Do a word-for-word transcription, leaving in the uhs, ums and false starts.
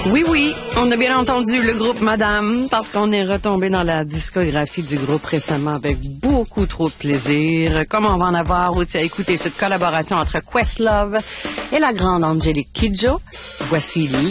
Oui, oui, on a bien entendu le groupe Madame, parce qu'on est retombé dans la discographie du groupe récemment avec beaucoup trop de plaisir. Comme on va en avoir aussi à écouter cette collaboration entre Questlove et la grande Angélique Kidjo. Voici